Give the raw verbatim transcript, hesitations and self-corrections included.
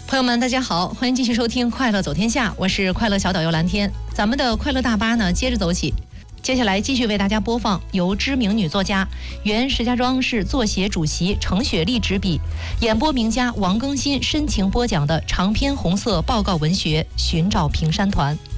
朋友们，大家好，欢迎继续收听《快乐走天下》，我是快乐小导游蓝天。咱们的快乐大巴呢，接着走起。接下来继续为大家播放由知名女作家、原石家庄市作协主席程雪丽执笔，演播名家王更新深情播讲的长篇红色报告文学《寻找平山团》。